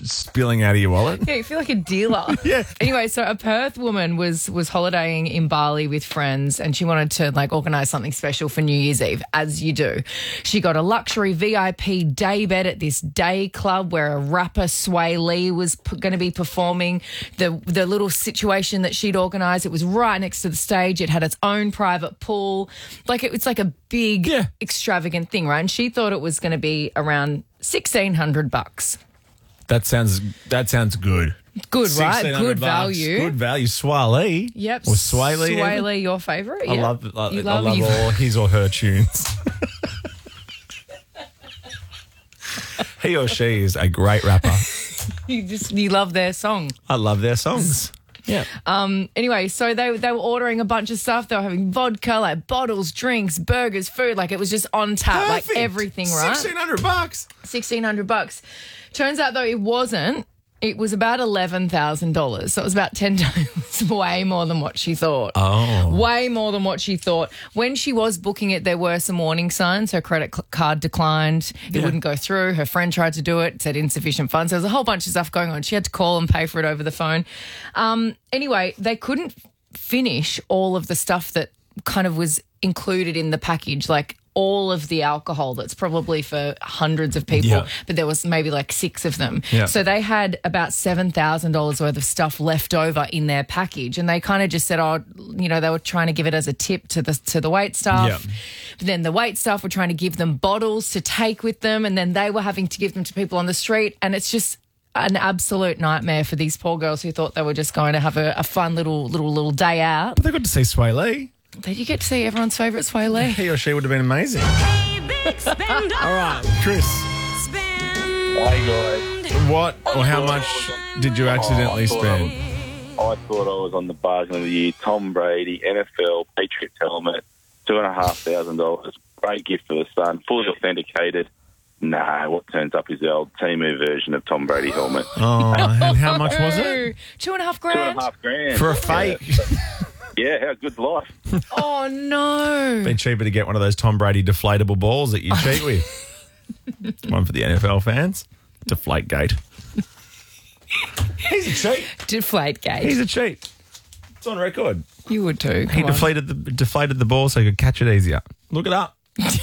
spilling out of your wallet. Yeah, you feel like a dealer. Yeah. Anyway, so a Perth woman was holidaying in Bali with friends, and she wanted to organise something special for New Year's Eve, as you do. She got a luxury VIP day bed at this day club where a rapper Sway Lee was going to be performing. The little situation that she'd organised, it was right next to the stage. It had its own private pool. It's like a big, extravagant thing, right? And she thought it was going to be around $1,600. That sounds good. Good, right? Good $1,600. value. Good value. Sway Lee. Yep. Or Sway Lee. Sway Lee, your favourite? I love all his or her tunes. He or she is a great rapper. You love their song. I love their songs. Yeah. Anyway, so they were ordering a bunch of stuff. They were having vodka, bottles, drinks, burgers, food. It was just on tap, Perfect. Everything, right? $1,600. $1,600. Turns out, though, it wasn't. It was about $11,000. So it was about 10 times way more than what she thought. Oh. Way more than what she thought. When she was booking it, there were some warning signs. Her credit card declined. It wouldn't go through. Her friend tried to do it. It said insufficient funds. There was a whole bunch of stuff going on. She had to call and pay for it over the phone. Anyway, they couldn't finish all of the stuff that kind of was included in the package, all of the alcohol that's probably for hundreds of people, but there was maybe 6 of them. Yeah. So they had about $7,000 worth of stuff left over in their package, and they kind of just said, they were trying to give it as a tip to the wait staff. Yeah. But then the wait staff were trying to give them bottles to take with them, and then they were having to give them to people on the street, and it's just an absolute nightmare for these poor girls who thought they were just going to have a fun little day out. But they got to see Sway Lee. Did you get to see everyone's favourite Sway Lee? He or she would have been amazing. All right, Chris. Hey guys. What or how much did you accidentally spend? I thought I was on the bargain of the year. Tom Brady, NFL, Patriots helmet, $2,500. Great gift for the son, fully authenticated. Nah, what turns up is the old Temu version of Tom Brady helmet. Oh, and how much was it? $2,500. $2,500 For a fake? Yeah, how good's life? Oh, no. Been cheaper to get one of those Tom Brady deflatable balls that you cheat with. One for the NFL fans. Deflategate. He's a cheat. Deflategate. He's a cheat. It's on record. You would too. He deflated the ball so he could catch it easier. Look it up.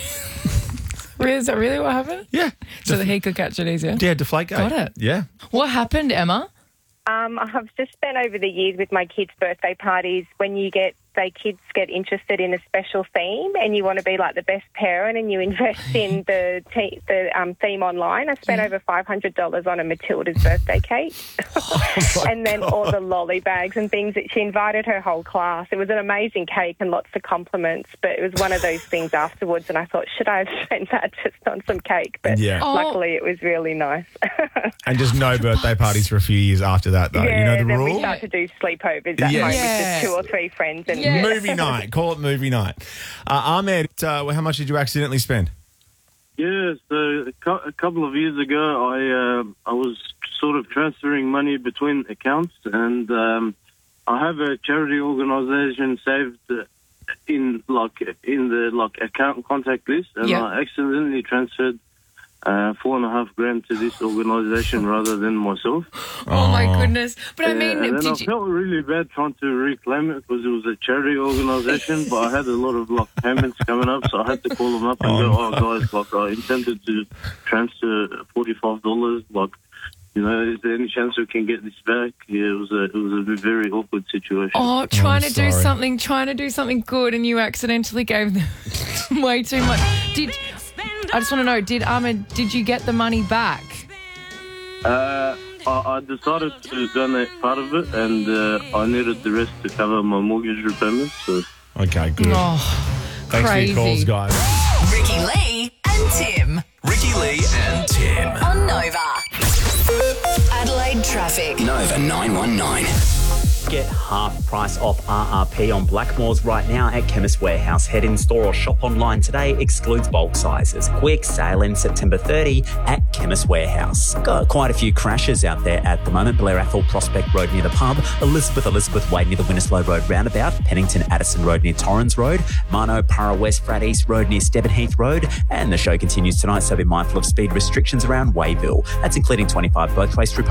Is that really what happened? Yeah. So that he could catch it easier? Yeah, Deflategate. Got it. Yeah. What happened, Emma? I've just spent over the years with my kids' birthday parties when kids get interested in a special theme and you want to be like the best parent and you invest in the theme online. I spent over $500 on a Matilda's birthday cake and then all the lolly bags and things that she invited her whole class. It was an amazing cake and lots of compliments, but it was one of those things afterwards and I thought, should I have spent that just on some cake? But luckily it was really nice. And just no birthday parties for a few years after that, though. Yeah, you know the then rule? we start to do sleepovers at home with just 2 or 3 friends. And Movie night. Call it movie night. Ahmed, how much did you accidentally spend? Yeah, so a couple of years ago, I was sort of transferring money between accounts, and I have a charity organisation saved in the account contact list, and I accidentally transferred $4,500 to this organisation rather than myself. Oh my goodness! But I mean, and then I felt really bad trying to reclaim it because it was a charity organisation, but I had a lot of payments coming up, so I had to call them up and go, guys, I intended to transfer $45. Is there any chance we can get this back? Yeah, it was a very awkward situation. Oh, trying to do something good, and you accidentally gave them way too much. I just want to know, did you get the money back? I decided to donate part of it, and I needed the rest to cover my mortgage repayments. So. Okay, good. Oh, Thanks crazy. for your calls, guys. Ricky Lee and Tim. Ricky Lee and Tim. On Nova. Adelaide traffic. Nova 919. Get half price off RRP on Blackmores right now at Chemist Warehouse. Head in store or shop online today. Excludes bulk sizes. Quick sale in September 30 at Chemist Warehouse. Got quite a few crashes out there at the moment. Blair Athol Prospect Road near the pub. Elizabeth Way near the Winnislow Road roundabout. Pennington Addison Road near Torrens Road. Mano Para West Frat East Road near Stevenheath Road. And the show continues tonight, so be mindful of speed restrictions around Wayville. That's including 25 both ways through